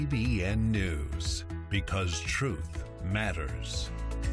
CBN News, because truth matters.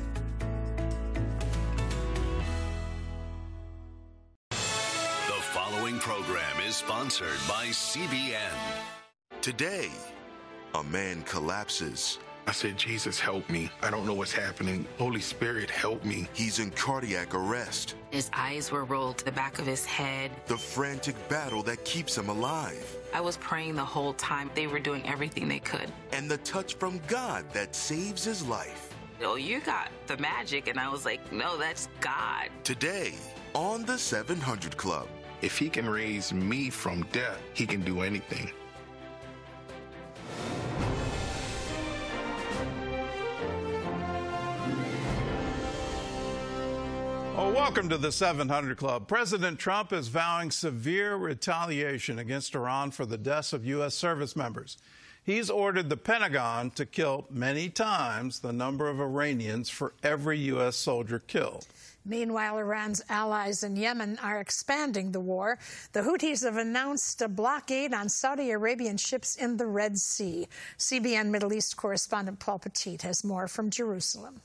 The following program is sponsored by CBN. Today, a man collapses. I said, Jesus, help me. I don't know what's happening. Holy Spirit, help me. He's in cardiac arrest. His eyes were rolled to the back of his head. The frantic battle that keeps him alive. I was praying the whole time. They were doing everything they could. And the touch from God that saves his life. Oh, you got the magic. And I was like, no, that's God. Today, on the 700 Club. If he can raise me from death, he can do anything. Well, welcome to the 700 Club. President Trump is vowing severe retaliation against Iran for the deaths of U.S. service members. He's ordered the Pentagon to kill many times the number of Iranians for every U.S. soldier killed. Meanwhile, Iran's allies in Yemen are expanding the war. The Houthis have announced a blockade on Saudi Arabian ships in the Red Sea. CBN Middle East correspondent Paul Petit has more from Jerusalem.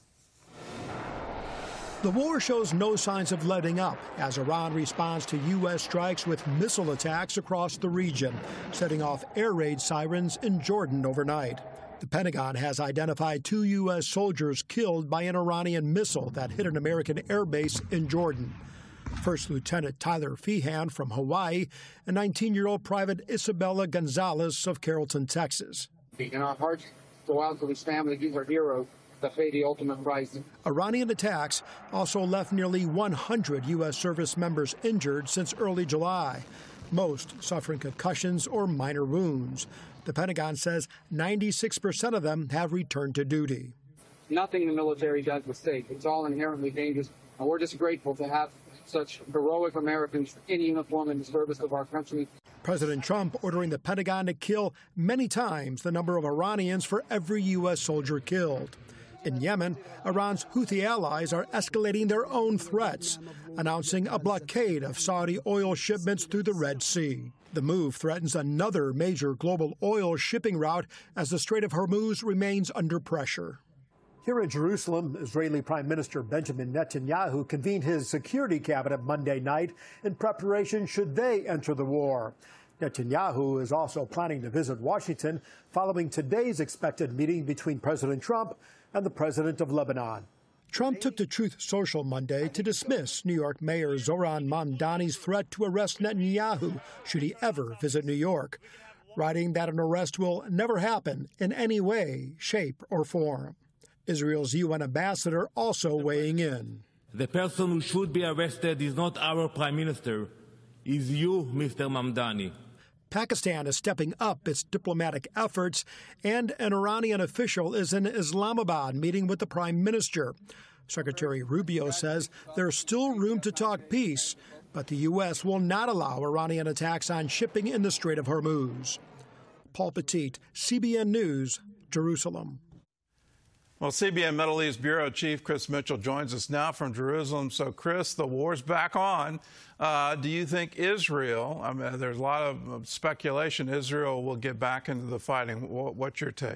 The war shows no signs of letting up as Iran responds to U.S. strikes with missile attacks across the region, setting off air raid sirens in Jordan overnight. The Pentagon has identified 2 U.S. soldiers killed by an Iranian missile that hit an American air base in Jordan. First Lieutenant Tyler Feehan from Hawaii and 19-year-old Private Isabella Gonzalez of Carrollton, Texas. In our hearts go out to these families. These are heroes that pay the ultimate price. Iranian attacks also left nearly 100 U.S. service members injured since early July, most suffering concussions or minor wounds. The Pentagon says 96% of them have returned to duty. Nothing the military does was safe. It's all inherently dangerous, and we're just grateful to have such heroic Americans in uniform in the service of our country. President Trump ordering the Pentagon to kill many times the number of Iranians for every U.S. soldier killed. In Yemen, Iran's Houthi allies are escalating their own threats, announcing a blockade of Saudi oil shipments through the Red Sea. The move threatens another major global oil shipping route as the Strait of Hormuz remains under pressure. Here in Jerusalem, Israeli Prime Minister Benjamin Netanyahu convened his security cabinet Monday night in preparation should they enter the war. Netanyahu is also planning to visit Washington following today's expected meeting between President Trump and the president of Lebanon. Trump took to Truth Social Monday to dismiss New York Mayor Zohran Mamdani's threat to arrest Netanyahu should he ever visit New York, writing that an arrest will never happen in any way, shape, or form. Israel's UN ambassador also weighing in. The person who should be arrested is not our prime minister, is you, Mr. Mamdani. Pakistan is stepping up its diplomatic efforts, and an Iranian official is in Islamabad meeting with the prime minister. Secretary Rubio says there's still room to talk peace, but the U.S. will not allow Iranian attacks on shipping in the Strait of Hormuz. Paul Petit, CBN News, Jerusalem. Well, CBN Middle East Bureau Chief Chris Mitchell joins us now from Jerusalem. So, Chris, the war's back on. Do you think Israel, I mean, there's a lot of speculation, Israel will get back into the fighting. What's your take?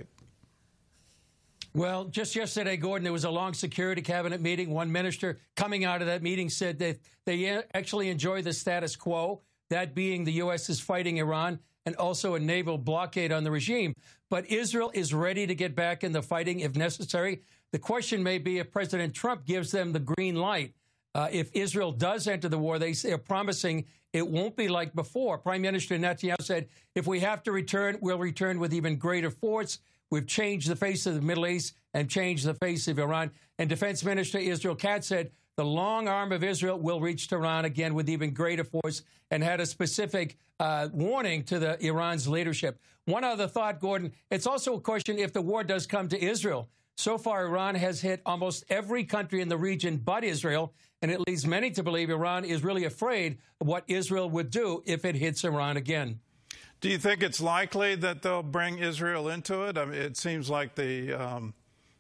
Well, just yesterday, Gordon, there was a long security cabinet meeting. One minister coming out of that meeting said that they actually enjoy the status quo, that being the U.S. is fighting Iran and also a naval blockade on the regime. But Israel is ready to get back in the fighting if necessary. The question may be if President Trump gives them the green light. If Israel does enter the war, they're promising it won't be like before. Prime Minister Netanyahu said, if we have to return, we'll return with even greater force. We've changed the face of the Middle East and changed the face of Iran. And Defense Minister Israel Katz said the long arm of Israel will reach Tehran again with even greater force, and had a specific warning to Iran's leadership. One other thought, Gordon, it's also a question if the war does come to Israel. So far, Iran has hit almost every country in the region but Israel, and it leads many to believe Iran is really afraid of what Israel would do if it hits Iran again. Do you think it's likely that they'll bring Israel into it? I mean, it seems like in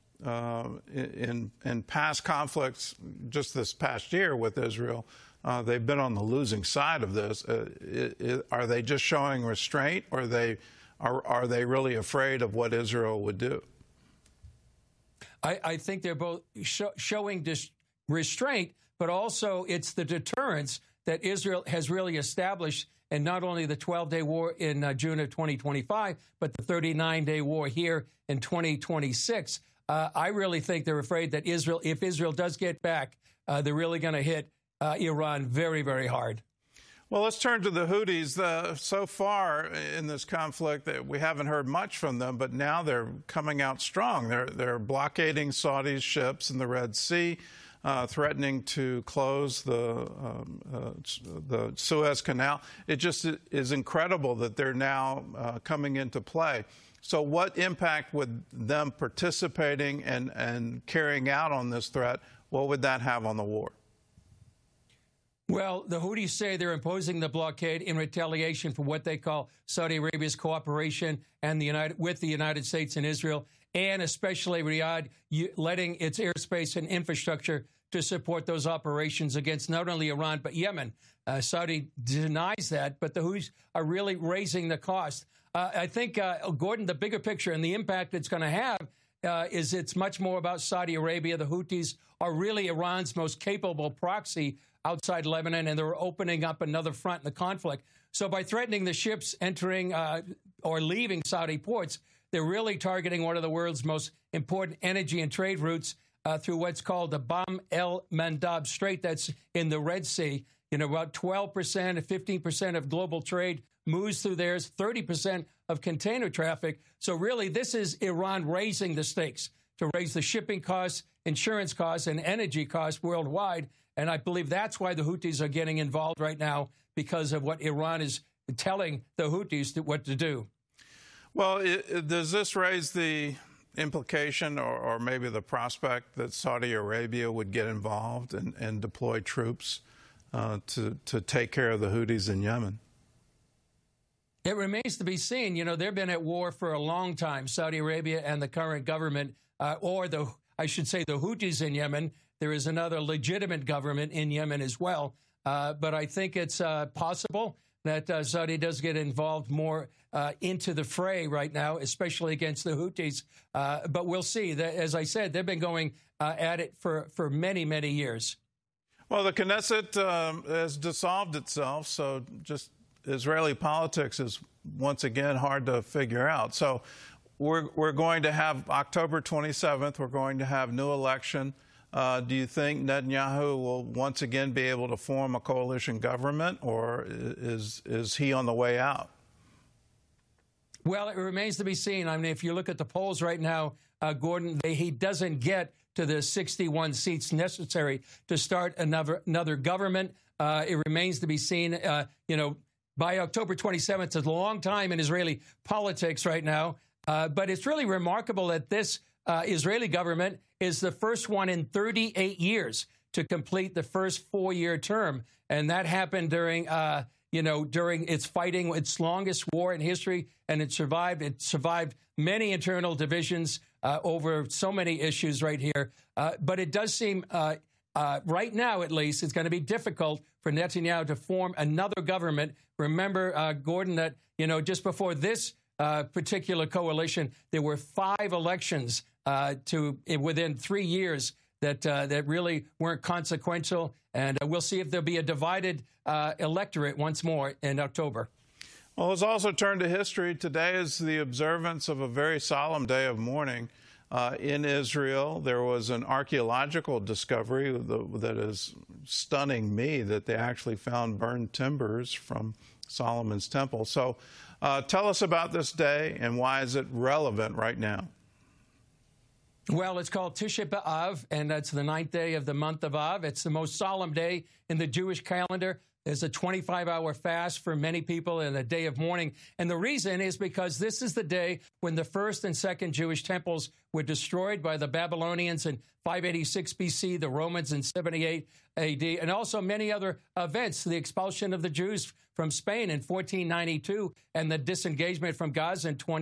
past conflicts, just this past year with Israel, they've been on the losing side of this. Are they just showing restraint, or are they are they really afraid of what Israel would do? I think they're both showing restraint, but also it's the deterrence that Israel has really established, and not only the 12-day war in June of 2025, but the 39-day war here in 2026. I really think they're afraid that if Israel does get back, they're really going to hit Iran very, very hard. Well, let's turn to the Houthis. So far in this conflict, we haven't heard much from them, but now they're coming out strong. They're blockading Saudi ships in the Red Sea, threatening to close the Suez Canal. It just is incredible that they're now coming into play. So what impact would them participating and carrying out on this threat, what would that have on the war? Well, the Houthis say they're imposing the blockade in retaliation for what they call Saudi Arabia's cooperation and with the United States and Israel, and especially Riyadh letting its airspace and infrastructure to support those operations against not only Iran but Yemen. Saudi denies that, but the Houthis are really raising the cost. I think, Gordon, the bigger picture and the impact it's going to have is it's much more about Saudi Arabia. The Houthis are really Iran's most capable proxy outside Lebanon, and they're opening up another front in the conflict. So by threatening the ships entering or leaving Saudi ports, they're really targeting one of the world's most important energy and trade routes through what's called the Bab el-Mandab Strait that's in the Red Sea. You know, about 12% to 15% of global trade moves through there, 30% of container traffic. So really, this is Iran raising the stakes to raise the shipping costs, insurance costs, and energy costs worldwide. And I believe that's why the Houthis are getting involved right now, because of what Iran is telling the Houthis what to do. Well, does this raise the implication or maybe the prospect that Saudi Arabia would get involved and deploy troops to take care of the Houthis in Yemen? It remains to be seen. You know, they've been at war for a long time, Saudi Arabia and the current government, or the Houthis in Yemen. There is another legitimate government in Yemen as well. But I think it's possible that Saudi does get involved more into the fray right now, especially against the Houthis. But we'll see. As I said, they've been going at it for many, many years. Well, the Knesset has dissolved itself, so just Israeli politics is once again hard to figure out. So we're going to have October 27th, we're going to have new election. Do you think Netanyahu will once again be able to form a coalition government, or is he on the way out? Well, it remains to be seen. I mean, if you look at the polls right now, Gordon, he doesn't get to the 61 seats necessary to start another government. It remains to be seen. By October 27th, it's a long time in Israeli politics right now. But it's really remarkable that this Israeli government is the first one in 38 years to complete the first 4-year term. And that happened during its fighting, its longest war in history. And it survived many internal divisions over so many issues right here. But it does seem right now, at least, it's going to be difficult for Netanyahu to form another government. Remember, Gordon, that, just before this particular coalition, there were 5 elections within 3 years that really weren't consequential. And we'll see if there'll be a divided electorate once more in October. Well, let's also turn to history. Today is the observance of a very solemn day of mourning. In Israel, there was an archaeological discovery that is stunning me, that they actually found burned timbers from Solomon's temple. So tell us about this day and why is it relevant right now? Well, it's called Tisha B'Av, and that's the 9th day of the month of Av. It's the most solemn day in the Jewish calendar. There's a 25-hour fast for many people and a day of mourning. And the reason is because this is the day when the first and second Jewish temples were destroyed by the Babylonians in 586 BC, the Romans in 78 AD, and also many other events, the expulsion of the Jews from Spain in 1492 and the disengagement from Gaza in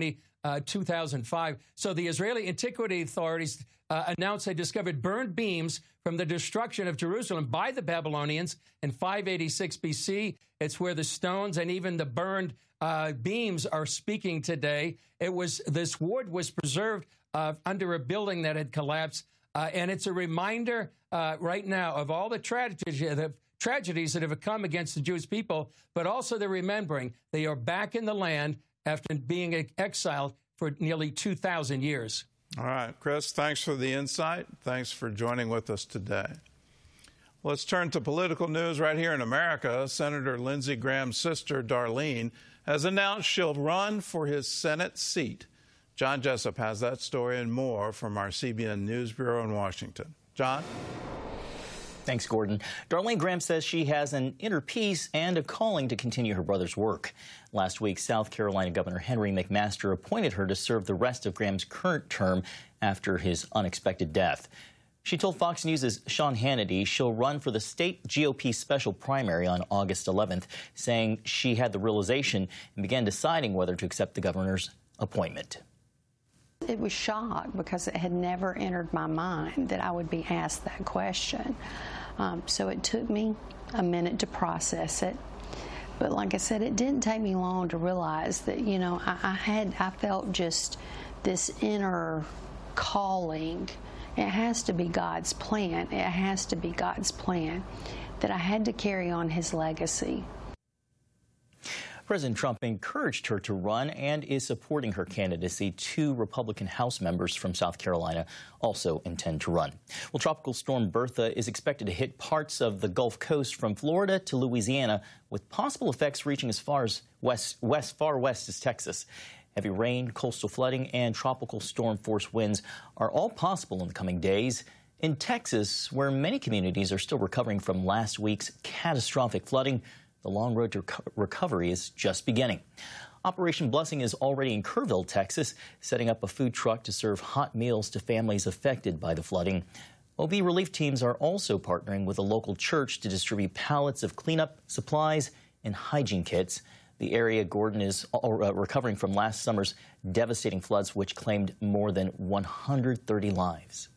2005. So the Israeli antiquity authorities announced they discovered burned beams from the destruction of Jerusalem by the Babylonians in 586 BC. It's where the stones and even the burned beams are speaking today. This wood was preserved under a building that had collapsed, and it's a reminder right now of all the tragedies that have come against the Jewish people, but also they're remembering they are back in the land after being exiled for nearly 2,000 years. All right, Chris, thanks for the insight. Thanks for joining with us today. Let's turn to political news right here in America. Senator Lindsey Graham's sister, Darlene, has announced she'll run for his Senate seat. John Jessup has that story and more from our CBN News Bureau in Washington. John? Thanks, Gordon. Darlene Graham says she has an inner peace and a calling to continue her brother's work. Last week, South Carolina Governor Henry McMaster appointed her to serve the rest of Graham's current term after his unexpected death. She told Fox News' Sean Hannity she'll run for the state GOP special primary on August 11th, saying she had the realization and began deciding whether to accept the governor's appointment. It was shock because it had never entered my mind that I would be asked that question. So it took me a minute to process it. But like I said, it didn't take me long to realize that, you know, I felt just this inner calling. It has to be God's plan. It has to be God's plan that I had to carry on his legacy. President Trump encouraged her to run and is supporting her candidacy. 2 Republican House members from South Carolina also intend to run. Well, Tropical Storm Bertha is expected to hit parts of the Gulf Coast from Florida to Louisiana, with possible effects reaching as far as far west as Texas. Heavy rain, coastal flooding, and tropical storm force winds are all possible in the coming days. In Texas, where many communities are still recovering from last week's catastrophic flooding, the long road to recovery is just beginning. Operation Blessing is already in Kerrville, Texas, setting up a food truck to serve hot meals to families affected by the flooding. OB relief teams are also partnering with a local church to distribute pallets of cleanup supplies and hygiene kits. The area, Gordon, is recovering from last summer's devastating floods, which claimed more than 130 lives.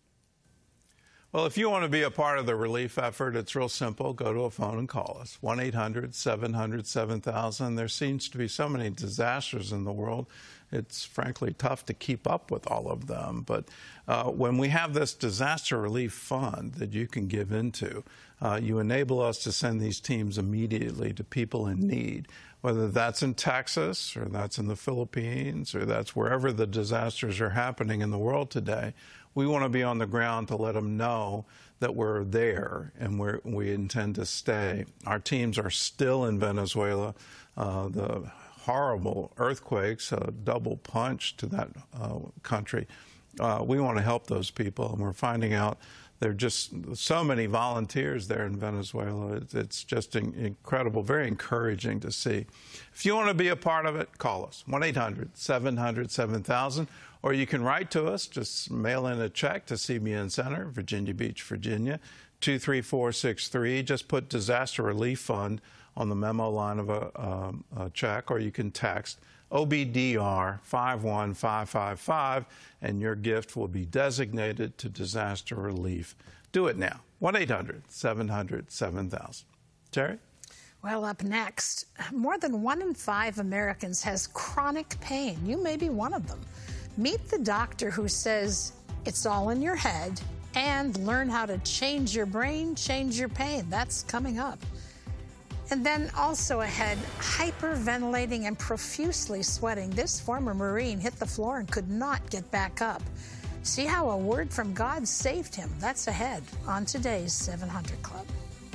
Well, if you want to be a part of the relief effort, it's real simple. Go to a phone and call us, 1-800-700-7000. There seems to be so many disasters in the world. It's frankly tough to keep up with all of them. But when we have this disaster relief fund that you can give into, you enable us to send these teams immediately to people in need, whether that's in Texas or that's in the Philippines or that's wherever the disasters are happening in the world today. We want to be on the ground to let them know that we're there and we intend to stay. Our teams are still in Venezuela. The horrible earthquakes, a double punch to that country. We want to help those people, and we're finding out there are just so many volunteers there in Venezuela. It's just incredible, very encouraging to see. If you want to be a part of it, call us, 1-800-700-7000, or you can write to us. Just mail in a check to CBN Center, Virginia Beach, Virginia, 23463. Just put Disaster Relief Fund on the memo line of a check, or you can text OBDR 51555, and your gift will be designated to disaster relief. Do it now. 1-800-700-7000. Terry? Well, up next, more than 1 in 5 Americans has chronic pain. You may be one of them. Meet the doctor who says it's all in your head, and learn how to change your brain, change your pain. That's coming up. And then also ahead, hyperventilating and profusely sweating. This former Marine hit the floor and could not get back up. See how a word from God saved him. That's ahead on today's 700 Club.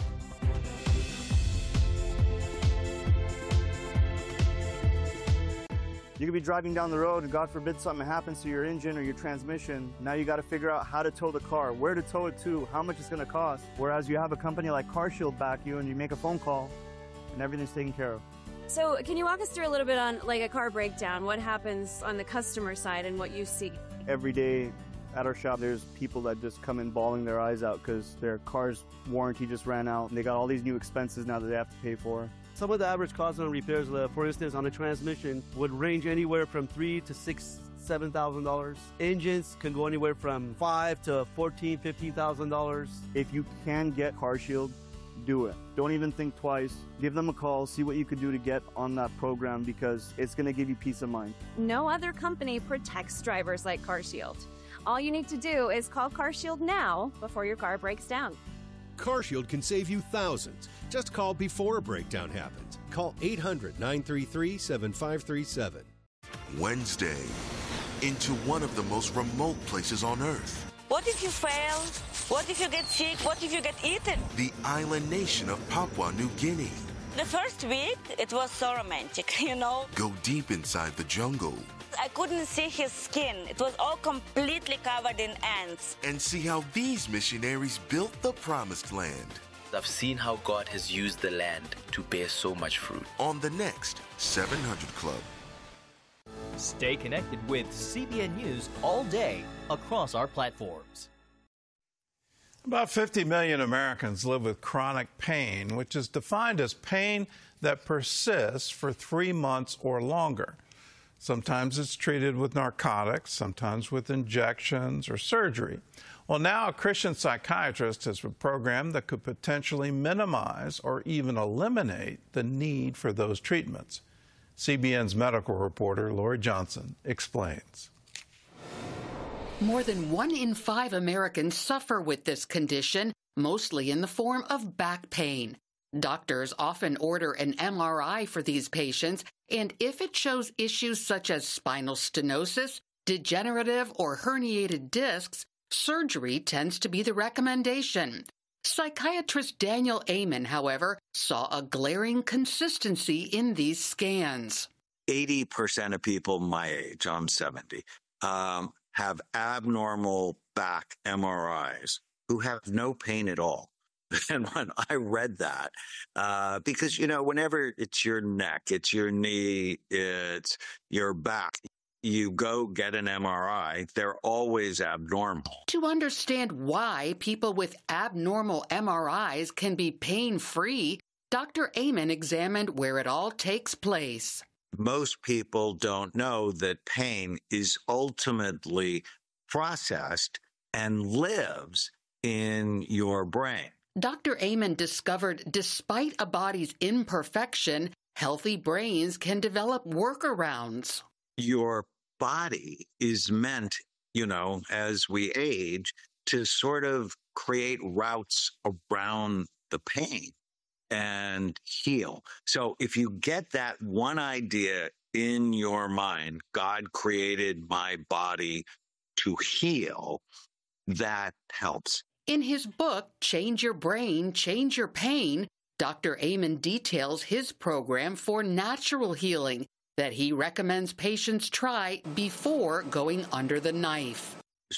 You could be driving down the road and God forbid something happens to your engine or your transmission. Now you got to figure out how to tow the car, where to tow it to, how much it's going to cost. Whereas you have a company like CarShield back you and you make a phone call and everything's taken care of. So can you walk us through a little bit on like a car breakdown? What happens on the customer side and what you see? Every day at our shop, there's people that just come in bawling their eyes out because their car's warranty just ran out. And they got all these new expenses now that they have to pay for. Some of the average costs on repairs, for instance, on a transmission, would range anywhere from $3,000 to $7,000. Engines can go anywhere from $5,000 to $14,000, $15,000. If you can get CarShield, do it. Don't even think twice. Give them a call, see what you could do to get on that program, because it's going to give you peace of mind. No other company protects drivers like CarShield. All you need to do is call CarShield now before your car breaks down. CarShield can save you thousands. Just call before a breakdown happens. Call 800-933-7537. Wednesday, into one of the most remote places on Earth. What if you fail? What if you get sick? What if you get eaten? The island nation of Papua New Guinea. The first week, it was so romantic, you know? Go deep inside the jungle. I couldn't see his skin. It was all completely covered in ants. And see how these missionaries built the promised land. I've seen how God has used the land to bear so much fruit. On the next 700 Club. Stay connected with CBN News all day across our platforms. About 50 million Americans live with chronic pain, which is defined as pain that persists for 3 months or longer. Sometimes it's treated with narcotics, sometimes with injections or surgery. Well, now a Christian psychiatrist has a program that could potentially minimize or even eliminate the need for those treatments. CBN's medical reporter, Lori Johnson, explains. More than 1 in 5 Americans suffer with this condition, mostly in the form of back pain. Doctors often order an MRI for these patients, and if it shows issues such as spinal stenosis, degenerative or herniated discs, surgery tends to be the recommendation. Psychiatrist Daniel Amen, however, saw a glaring consistency in these scans. 80% of people my age, I'm 70, have abnormal back MRIs who have no pain at all. And when I read that, because, you know, whenever it's your neck, it's your knee, it's your back, you go get an MRI, they're always abnormal. To understand why people with abnormal MRIs can be pain-free, Dr. Amen examined where it all takes place. Most people don't know that pain is ultimately processed and lives in your brain. Dr. Amen discovered despite a body's imperfection, healthy brains can develop workarounds. Your body is meant, you know, as we age, to sort of create routes around the pain and heal. So if you get that one idea in your mind, God created my body to heal, that helps. In his book, Change Your Brain, Change Your Pain, Dr. Amen details his program for natural healing that he recommends patients try before going under the knife.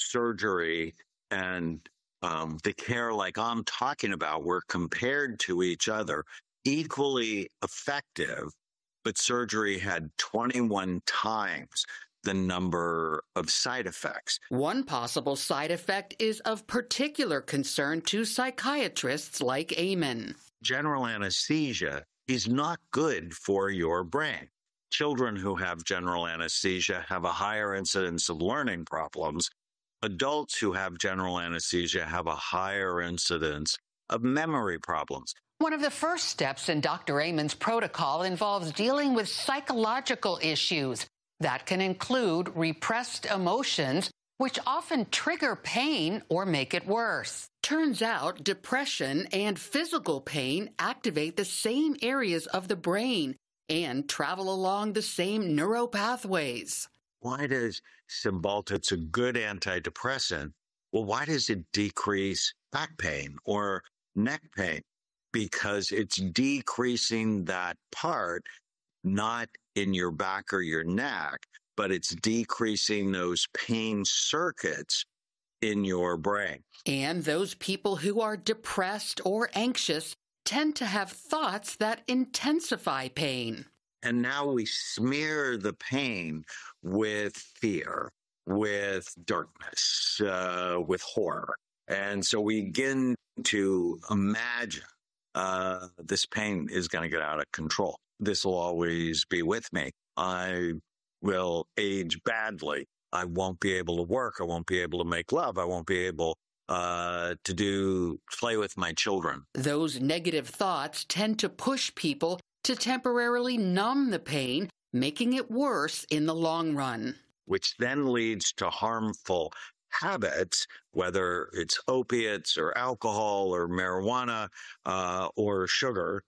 Surgery and the care like I'm talking about were compared to each other, equally effective, but surgery had 21 times the number of side effects. One possible side effect is of particular concern to psychiatrists like Amen. General anesthesia is not good for your brain. Children who have general anesthesia have a higher incidence of learning problems. Adults who have general anesthesia have a higher incidence of memory problems. One of the first steps in Dr. Amen's protocol involves dealing with psychological issues. That can include repressed emotions, which often trigger pain or make it worse. Turns out depression and physical pain activate the same areas of the brain and travel along the same neural pathways. Why does Cymbalta, it's a good antidepressant, well, why does it decrease back pain or neck pain? Because it's decreasing that part, not in your back or your neck, but it's decreasing those pain circuits in your brain. And those people who are depressed or anxious tend to have thoughts that intensify pain. And now we smear the pain with fear, with darkness, with horror. And so we begin to imagine this pain is going to get out of control. This will always be with me. I will age badly. I won't be able to work. I won't be able to make love. I won't be able to play with my children. Those negative thoughts tend to push people to temporarily numb the pain, making it worse in the long run. Which then leads to harmful habits, whether it's opiates or alcohol or marijuana or sugar.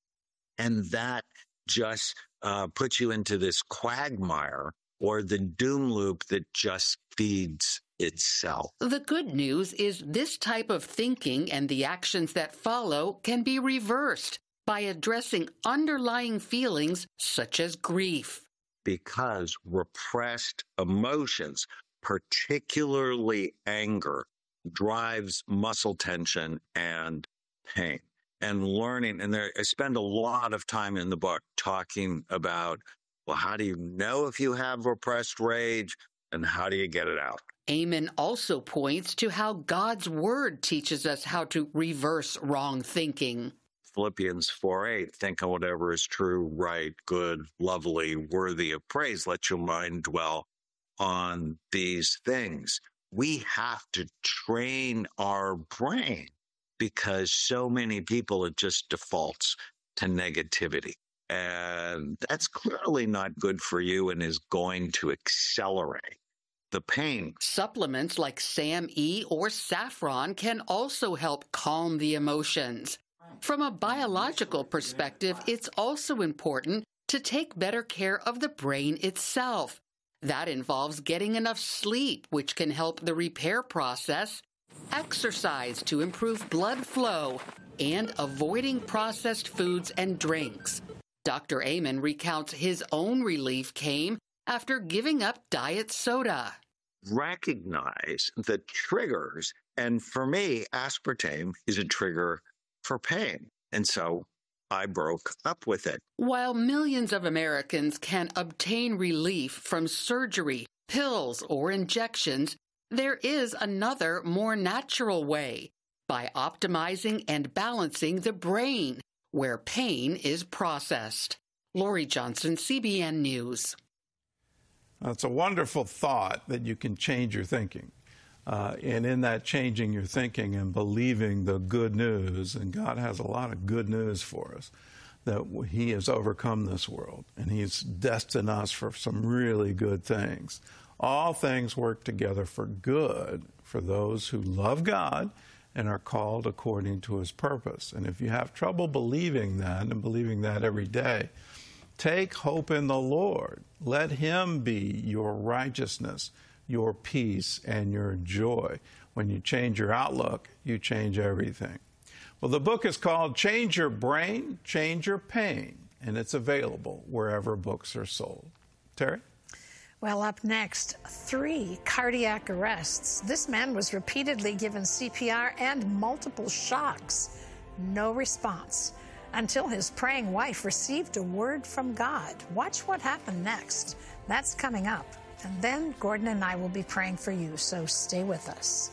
And that just puts you into this quagmire or the doom loop that just feeds itself. The good news is this type of thinking and the actions that follow can be reversed by addressing underlying feelings such as grief. Because repressed emotions, particularly anger, drives muscle tension and pain. And learning, and I spend a lot of time in the book talking about, well, how do you know if you have repressed rage and how do you get it out? Amen also points to how God's word teaches us how to reverse wrong thinking. Philippians 4:8, think on whatever is true, right, good, lovely, worthy of praise. Let your mind dwell on these things. We have to train our brain because so many people, it just defaults to negativity. And that's clearly not good for you and is going to accelerate the pain. Supplements like SAM-E or saffron can also help calm the emotions. From a biological perspective, it's also important to take better care of the brain itself. That involves getting enough sleep, which can help the repair process, exercise to improve blood flow, and avoiding processed foods and drinks. Dr. Amen recounts his own relief came after giving up diet soda. Recognize the triggers, and for me, aspartame is a trigger for pain. And so I broke up with it. While millions of Americans can obtain relief from surgery, pills, or injections, there is another, more natural way, by optimizing and balancing the brain, where pain is processed. Lori Johnson, CBN News. It's a wonderful thought that you can change your thinking. And in that changing your thinking and believing the good news, and God has a lot of good news for us, that he has overcome this world and he's destined us for some really good things. All things work together for good for those who love God and are called according to his purpose. And if you have trouble believing that and believing that every day, take hope in the Lord. Let him be your righteousness, your peace, and your joy. When you change your outlook, you change everything. Well, the book is called Change Your Brain, Change Your Pain, and it's available wherever books are sold. Terry? Well, up next, 3 cardiac arrests. This man was repeatedly given CPR and multiple shocks. No response until his praying wife received a word from God. Watch what happened next. That's coming up. And then Gordon and I will be praying for you, so stay with us.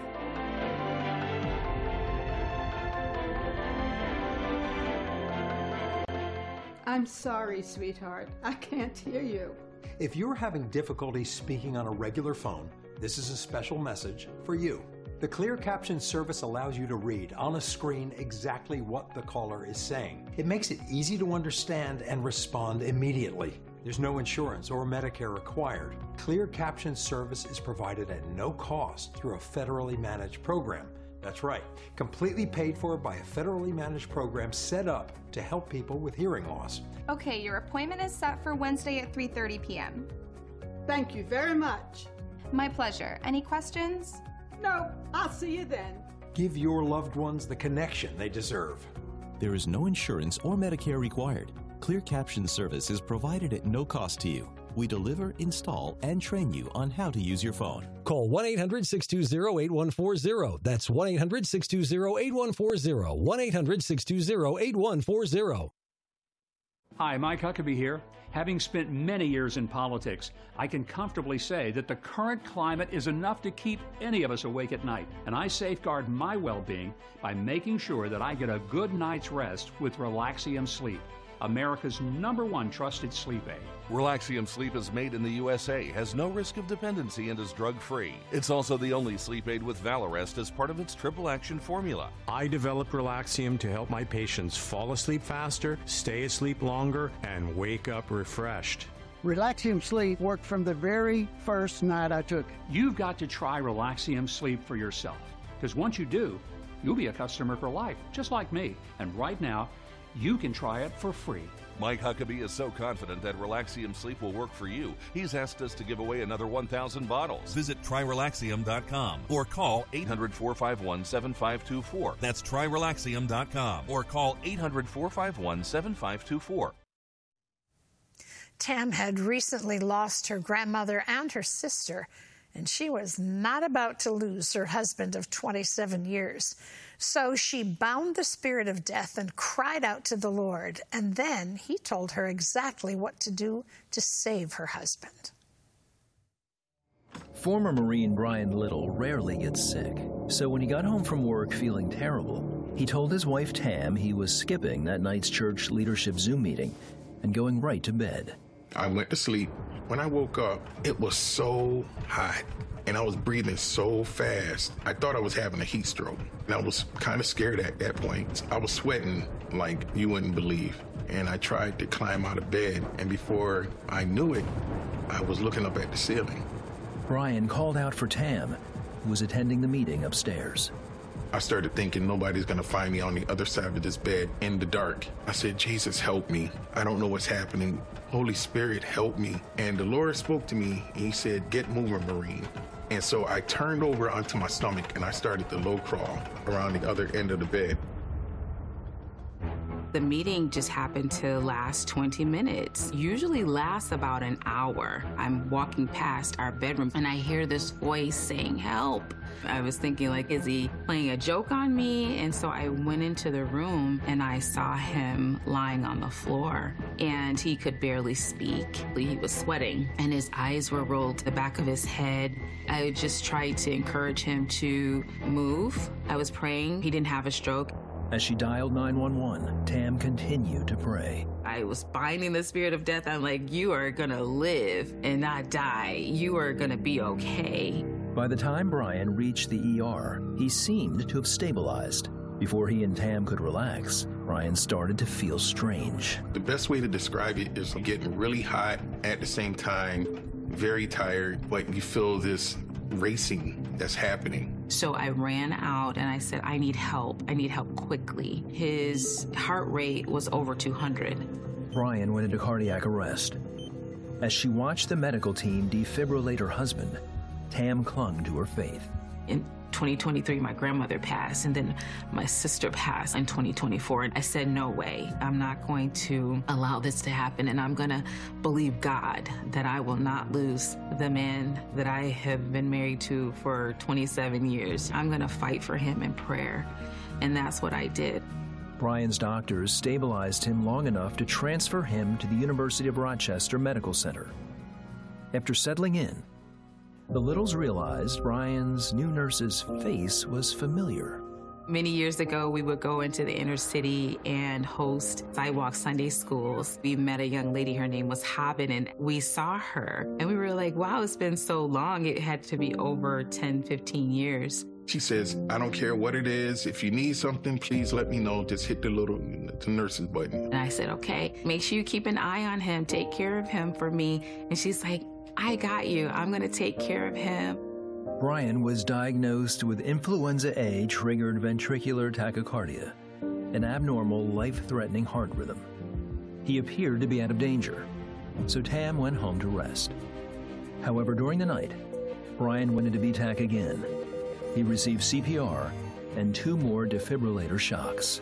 I'm sorry, sweetheart. I can't hear you. If you're having difficulty speaking on a regular phone, this is a special message for you. The Clear Caption service allows you to read on a screen exactly what the caller is saying. It makes it easy to understand and respond immediately. There's no insurance or Medicare required. Clear Caption service is provided at no cost through a federally managed program. That's right, completely paid for by a federally managed program set up to help people with hearing loss. Okay, your appointment is set for Wednesday at 3:30 p.m. Thank you very much. My pleasure. Any questions? No, I'll see you then. Give your loved ones the connection they deserve. There is no insurance or Medicare required. Clear Caption service is provided at no cost to you. We deliver, install, and train you on how to use your phone. Call 1-800-620-8140. That's 1-800-620-8140. 1-800-620-8140. Hi, Mike Huckabee here. Having spent many years in politics, I can comfortably say that the current climate is enough to keep any of us awake at night. And I safeguard my well-being by making sure that I get a good night's rest with Relaxium Sleep, America's #1 trusted sleep aid. Relaxium Sleep is made in the USA, has no risk of dependency, and is drug-free. It's also the only sleep aid with Valarest as part of its triple action formula. I developed Relaxium to help my patients fall asleep faster, stay asleep longer, and wake up refreshed. Relaxium Sleep worked from the very first night I took it. You've got to try Relaxium Sleep for yourself, because once you do, you'll be a customer for life, just like me. And right now, you can try it for free. Mike Huckabee is so confident that Relaxium Sleep will work for you, he's asked us to give away another 1,000 bottles. Visit TryRelaxium.com or call 800-451-7524. That's TryRelaxium.com or call 800-451-7524. Tam had recently lost her grandmother and her sister, and she was not about to lose her husband of 27 years. So she bound the spirit of death and cried out to the Lord, and then he told her exactly what to do to save her husband. Former Marine Brian Little rarely gets sick, so when he got home from work feeling terrible, he told his wife Tam he was skipping that night's church leadership Zoom meeting and going right to bed. I went to sleep. When I woke up, it was so hot, and I was breathing so fast. I thought I was having a heat stroke, and I was kind of scared at that point. I was sweating like you wouldn't believe, and I tried to climb out of bed, and before I knew it, I was looking up at the ceiling. Brian called out for Tam, who was attending the meeting upstairs. I started thinking nobody's going to find me on the other side of this bed in the dark. I said, Jesus, help me. I don't know what's happening. Holy Spirit, help me. And the Lord spoke to me, and he said, get moving, Marine. And so I turned over onto my stomach, and I started the low crawl around the other end of the bed. The meeting just happened to last 20 minutes. Usually lasts about an hour. I'm walking past our bedroom and I hear this voice saying, help. I was thinking, like, is he playing a joke on me? And so I went into the room and I saw him lying on the floor and he could barely speak. He was sweating and his eyes were rolled to the back of his head. I just tried to encourage him to move. I was praying. He didn't have a stroke. As she dialed 911, Tam continued to pray. I was binding the spirit of death. I'm like, you are gonna live and not die. You are gonna be okay. By the time Brian reached the ER, he seemed to have stabilized. Before he and Tam could relax, Brian started to feel strange. The best way to describe it is getting really hot at the same time, very tired, but you feel this racing that's happening. So I ran out and I said, I need help. I need help quickly. His heart rate was over 200. Brian went into cardiac arrest. As she watched the medical team defibrillate her husband, Tam clung to her faith. In 2023, my grandmother passed, and then my sister passed in 2024. I said, no way. I'm not going to allow this to happen, and I'm going to believe God that I will not lose the man that I have been married to for 27 years. I'm going to fight for him in prayer, and that's what I did. Brian's doctors stabilized him long enough to transfer him to the University of Rochester Medical Center. After settling in, the Littles realized Brian's new nurse's face was familiar. Many years ago, we would go into the inner city and host sidewalk Sunday schools. We met a young lady, her name was Haben, and we saw her. And we were like, wow, it's been so long. It had to be over 10, 15 years. She says, I don't care what it is. If you need something, please let me know. Just hit the nurse's button. And I said, okay, make sure you keep an eye on him. Take care of him for me. And she's like, I got you. I'm going to take care of him. Brian was diagnosed with influenza A-triggered ventricular tachycardia, an abnormal, life-threatening heart rhythm. He appeared to be out of danger, so Tam went home to rest. However, during the night, Brian went into VTAC again. He received CPR and 2 more defibrillator shocks.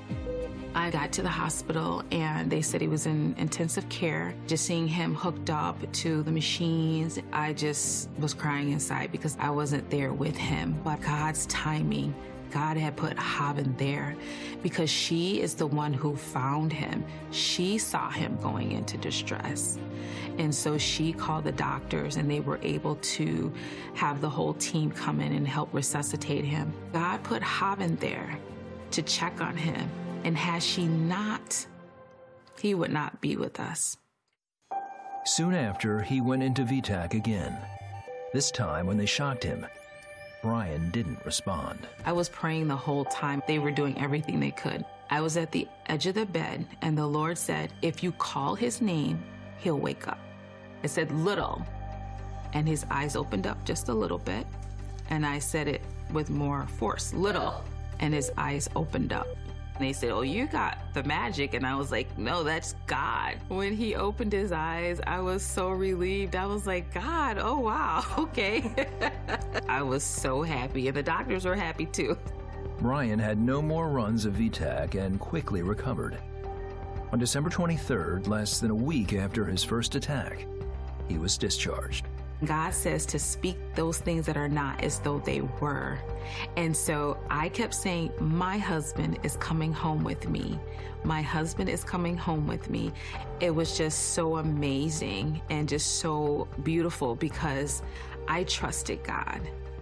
I got to the hospital and they said he was in intensive care. Just seeing him hooked up to the machines, I just was crying inside because I wasn't there with him. But God's timing, God had put Haben there because she is the one who found him. She saw him going into distress. And so she called the doctors, and they were able to have the whole team come in and help resuscitate him. God put Haben there to check on him. And had she not, he would not be with us. Soon after, he went into VTAC again. This time, when they shocked him, Brian didn't respond. I was praying the whole time. They were doing everything they could. I was at the edge of the bed, and the Lord said, if you call his name, he'll wake up. I said, little, and his eyes opened up just a little bit, and I said it with more force, little, and his eyes opened up. And they said, oh, you got the magic. And I was like, no, that's God. When he opened his eyes, I was so relieved. I was like, God, oh, wow, okay. I was so happy, and the doctors were happy too. Brian had no more runs of VTAC and quickly recovered. On December 23rd, less than a week after his first attack, he was discharged. God says to speak those things that are not as though they were. And so I kept saying, my husband is coming home with me. My husband is coming home with me. It was just so amazing and just so beautiful because I trusted God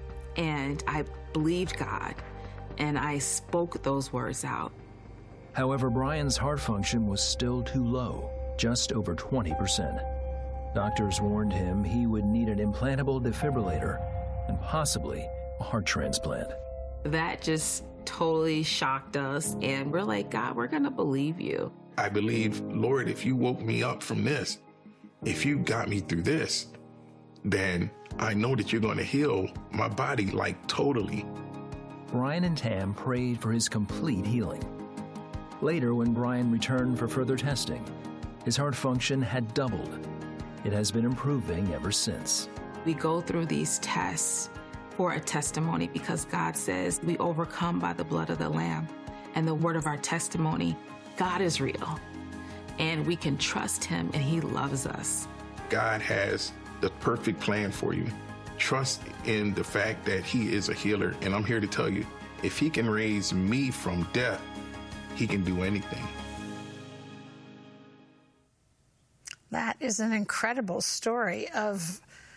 and I believed God and I spoke those words out. However, Brian's heart function was still too low, just over 20%. Doctors warned him he would need an implantable defibrillator and possibly a heart transplant. That just totally shocked us, and we're like, God, we're going to believe you. I believe, Lord, if you woke me up from this, if you got me through this, then I know that you're going to heal my body, like totally. Brian and Tam prayed for his complete healing. Later, when Brian returned for further testing, his heart function had doubled. It has been improving ever since. We go through these tests for a testimony because God says we overcome by the blood of the Lamb and the word of our testimony. God is real, and we can trust him, and he loves us. God has the perfect plan for you. Trust in the fact that he is a healer, and I'm here to tell you, if he can raise me from death, he can do anything. That is an incredible story of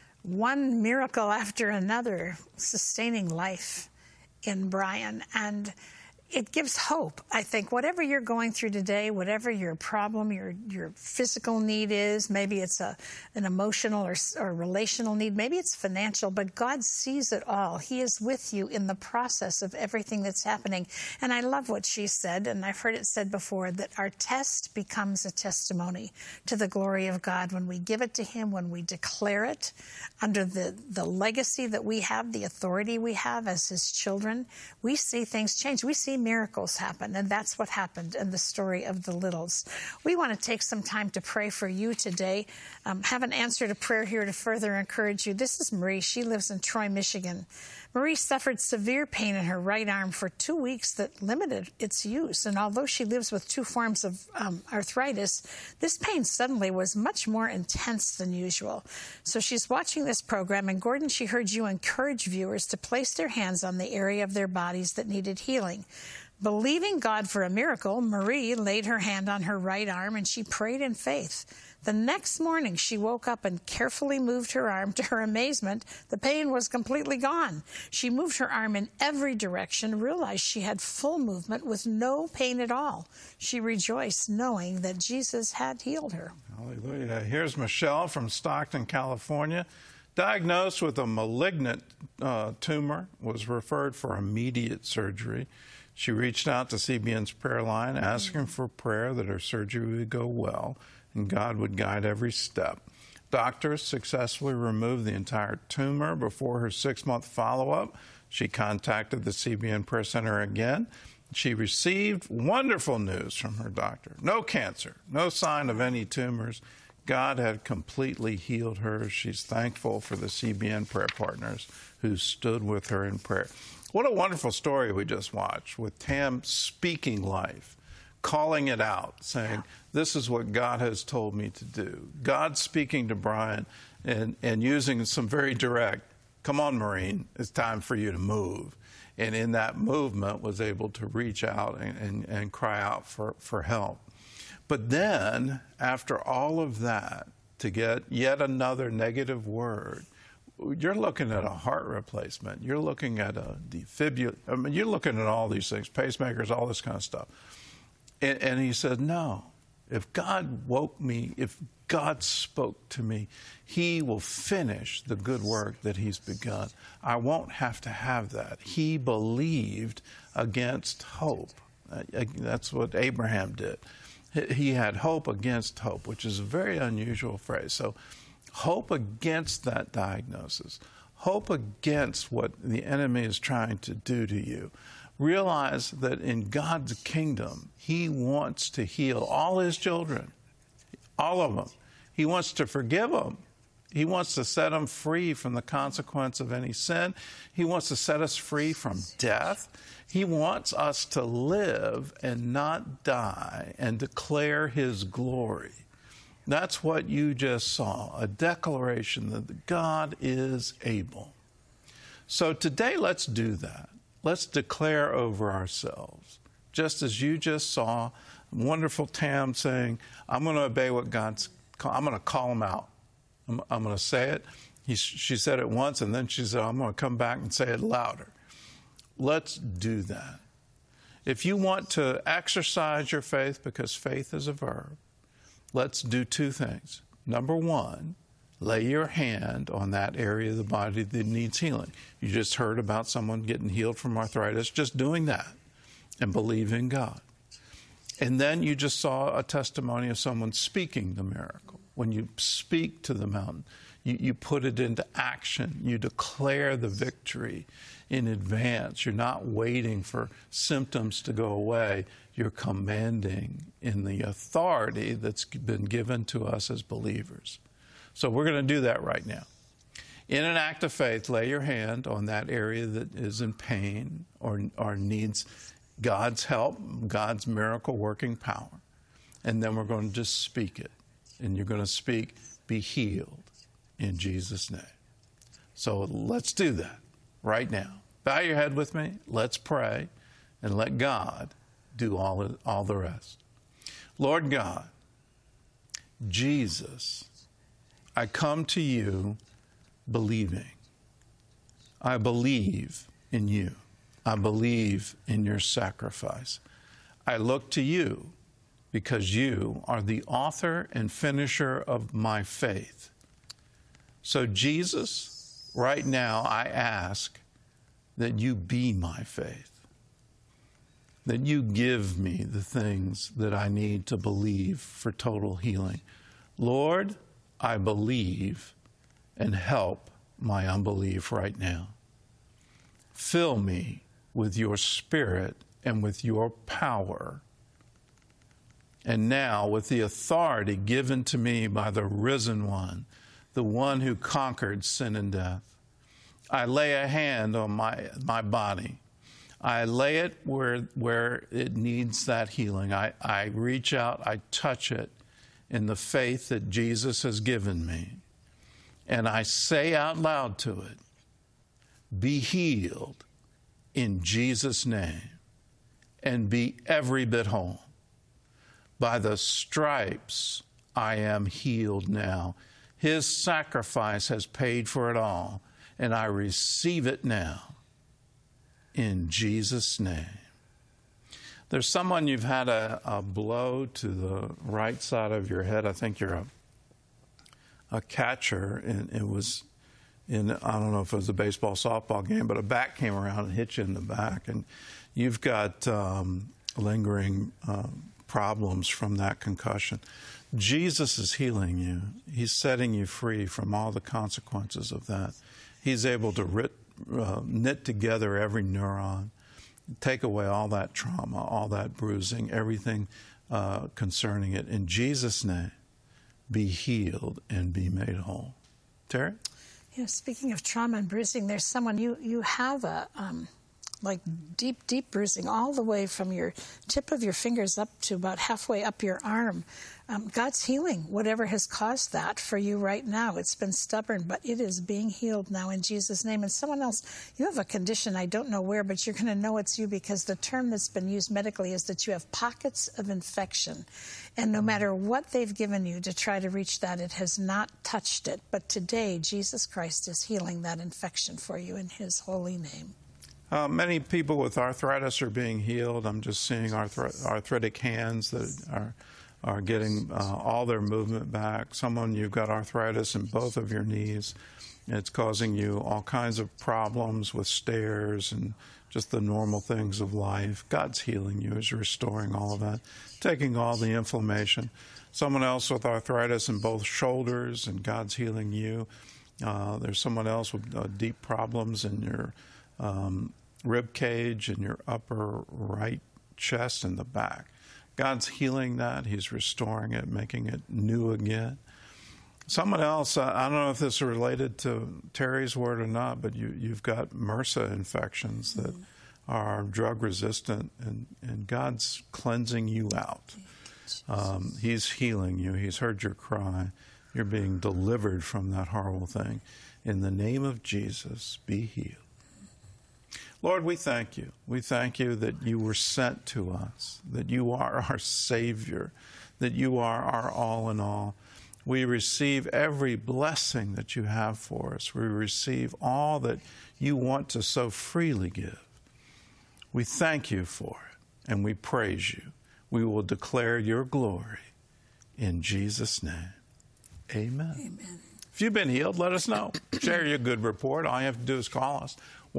one miracle after another sustaining life in Brian. And it gives hope. I think whatever you're going through today, whatever your problem, your physical need is, maybe it's an emotional or relational need, maybe it's financial, but God sees it all. He is with you in the process of everything that's happening. And I love what she said, and I've heard it said before, that our test becomes a testimony to the glory of God when we give it to him, when we declare it under the legacy that we have, the authority we have as his children. We see things change. We see miracles happen, and that's what happened in the story of the Littles. We want to take some time to pray for you today. Have an answer to prayer here to further encourage you. This is Marie. She lives in Troy, Michigan. Marie suffered severe pain in her right arm for 2 weeks that limited its use. And although she lives with 2 forms of arthritis, this pain suddenly was much more intense than usual. So she's watching this program, and Gordon, she heard you encourage viewers to place their hands on the area of their bodies that needed healing. Believing God for a miracle, Marie laid her hand on her right arm and she prayed in faith. The next morning, she woke up and carefully moved her arm. To her amazement, the pain was completely gone. She moved her arm in every direction, realized she had full movement with no pain at all. She rejoiced knowing that Jesus had healed her. Hallelujah. Here's Michelle from Stockton, California. Diagnosed with a malignant tumor, was referred for immediate surgery. She reached out to CBN's prayer line, asking for prayer that her surgery would go well and God would guide every step. Doctors successfully removed the entire tumor. Before her 6-month follow-up, she contacted the CBN Prayer Center again. She received wonderful news from her doctor. No cancer, no sign of any tumors. God had completely healed her. She's thankful for the CBN prayer partners who stood with her in prayer. What a wonderful story we just watched, with Tam speaking life, calling it out, saying, this is what God has told me to do. God speaking to Brian and using some very direct, come on, Marine, it's time for you to move. And in that movement was able to reach out and cry out for help. But then, after all of that, to get yet another negative word, you're looking at a heart replacement. You're looking at a defibrillator. I mean, you're looking at all these things, pacemakers, all this kind of stuff. And he said, no, if God woke me, if God spoke to me, he will finish the good work that he's begun. I won't have to have that. He believed against hope. That's what Abraham did. He had hope against hope, which is a very unusual phrase. So hope against that diagnosis, hope against what the enemy is trying to do to you. Realize that in God's kingdom, he wants to heal all his children, all of them. He wants to forgive them. He wants to set them free from the consequence of any sin. He wants to set us free from death. He wants us to live and not die and declare his glory. That's what you just saw, a declaration that God is able. So today, let's do that. Let's declare over ourselves, just as you just saw, wonderful Tam saying, I'm going to obey what God's calling. I'm going to call him out. I'm going to say it. She said it once, and then she said, I'm going to come back and say it louder. Let's do that. If you want to exercise your faith, because faith is a verb, let's do two things. Number one, lay your hand on that area of the body that needs healing. You just heard about someone getting healed from arthritis. Just doing that and believing God. And then you just saw a testimony of someone speaking the miracle. When you speak to the mountain, you put it into action. You declare the victory in advance. You're not waiting for symptoms to go away. You're commanding in the authority that's been given to us as believers. So we're going to do that right now. In an act of faith, lay your hand on that area that is in pain or needs God's help, God's miracle working power. And then we're going to just speak it. And you're going to speak, be healed in Jesus' name. So let's do that right now. Bow your head with me. Let's pray and let God do all the rest. Lord God, Jesus, I come to you believing. I believe in you. I believe in your sacrifice. I look to you because you are the author and finisher of my faith. So Jesus, right now I ask that you be my faith, that you give me the things that I need to believe for total healing. Lord, I believe, and help my unbelief right now. Fill me with your Spirit and with your power. And now, with the authority given to me by the risen one, the one who conquered sin and death, I lay a hand on my body. I lay it where it needs that healing. I reach out, I touch it in the faith that Jesus has given me. And I say out loud to it, be healed in Jesus' name, and be every bit whole. By the stripes, I am healed now. His sacrifice has paid for it all, and I receive it now in Jesus' name. There's someone you've had a blow to the right side of your head. I think you're a catcher, and it was in, I don't know if it was a baseball, softball game, but a bat came around and hit you in the back, and you've got lingering problems from that concussion. Jesus is healing you. He's setting you free from all the consequences of that. He's able to knit together every neuron, take away all that trauma, all that bruising, everything concerning it. In Jesus' name, be healed and be made whole. Terry? Yeah, speaking of trauma and bruising, there's someone, you have a like deep, deep bruising, all the way from your tip of your fingers up to about halfway up your arm. God's healing whatever has caused that for you right now. It's been stubborn, but it is being healed now in Jesus' name. And someone else, you have a condition, I don't know where, but you're going to know it's you because the term that's been used medically is that you have pockets of infection. And no matter what they've given you to try to reach that, it has not touched it. But today, Jesus Christ is healing that infection for you in his holy name. Many people with arthritis are being healed. I'm just seeing arthritic hands that are getting all their movement back. You've got arthritis in both of your knees. It's causing you all kinds of problems with stairs and just the normal things of life. God's healing you. He's restoring all of that, taking all the inflammation. Someone else with arthritis in both shoulders, and God's healing you. There's someone else with deep problems in your rib cage and your upper right chest and the back. God's healing that. He's restoring it, making it new again. Someone else, I don't know if this is related to Terry's word or not, but you've got MRSA infections that are drug resistant, and God's cleansing you out. He's healing you. He's heard your cry. You're being delivered from that horrible thing. In the name of Jesus, be healed. Lord, we thank you. We thank you that you were sent to us, that you are our Savior, that you are our all in all. We receive every blessing that you have for us. We receive all that you want to so freely give. We thank you for it, and we praise you. We will declare your glory in Jesus' name. Amen. Amen. If you've been healed, let us know. Share your good report. All you have to do is call us.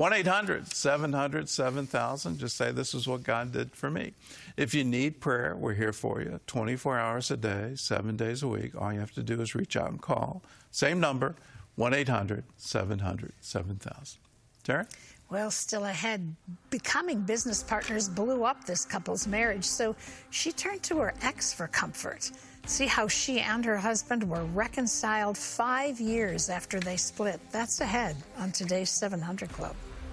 1-800-700-7000. Just say, this is what God did for me. If you need prayer, we're here for you 24 hours a day, 7 days a week. All you have to do is reach out and call. Same number, 1-800-700-7000. Terry? Well, still ahead, becoming business partners blew up this couple's marriage, so she turned to her ex for comfort. See how she and her husband were reconciled 5 years after they split. That's ahead on today's 700 Club.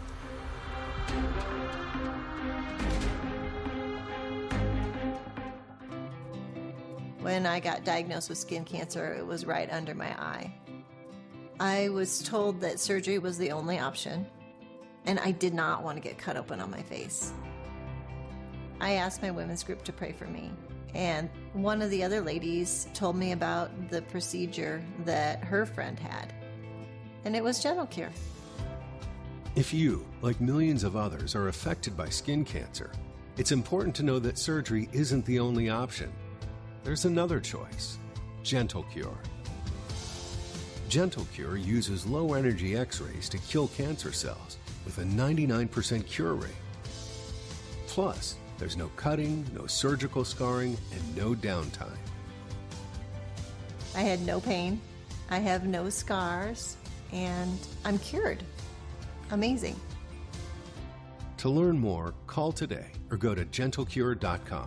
When I got diagnosed with skin cancer, it was right under my eye. I was told that surgery was the only option, and I did not want to get cut open on my face. I asked my women's group to pray for me. And one of the other ladies told me about the procedure that her friend had. And it was Gentle Cure. If you, like millions of others, are affected by skin cancer, it's important to know that surgery isn't the only option. There's another choice, Gentle Cure. Gentle Cure uses low-energy X-rays to kill cancer cells with a 99% cure rate. Plus, there's no cutting, no surgical scarring, and no downtime. I had no pain, I have no scars, and I'm cured. Amazing. To learn more, call today or go to gentlecure.com.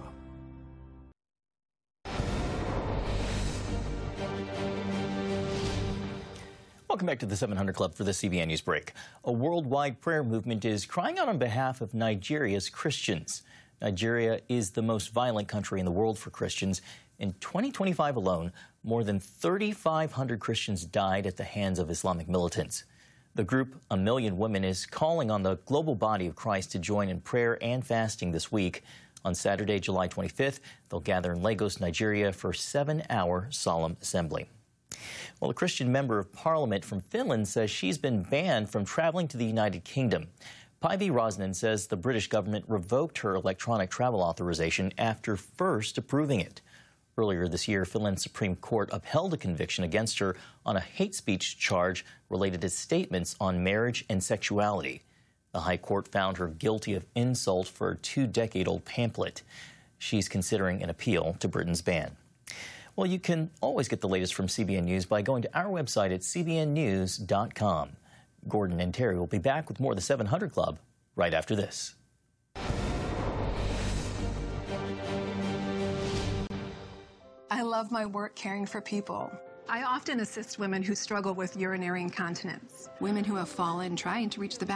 Welcome back to the 700 Club for the CBN News Break. A worldwide prayer movement is crying out on behalf of Nigeria's Christians. Nigeria is the most violent country in the world for Christians. In 2025 alone, more than 3,500 Christians died at the hands of Islamic militants. The group, A Million Women, is calling on the global body of Christ to join in prayer and fasting this week. On Saturday, July 25th, they'll gather in Lagos, Nigeria for a 7-hour solemn assembly. Well, a Christian member of parliament from Finland says she's been banned from traveling to the United Kingdom. Päivi Räsänen says the British government revoked her electronic travel authorization after first approving it. Earlier this year, Finland's Supreme Court upheld a conviction against her on a hate speech charge related to statements on marriage and sexuality. The High Court found her guilty of insult for a 2-decade-old pamphlet. She's considering an appeal to Britain's ban. Well, you can always get the latest from CBN News by going to our website at cbnnews.com. Gordon and Terry will be back with more of the 700 Club right after this. I love my work caring for people. I often assist women who struggle with urinary incontinence. Women who have fallen trying to reach the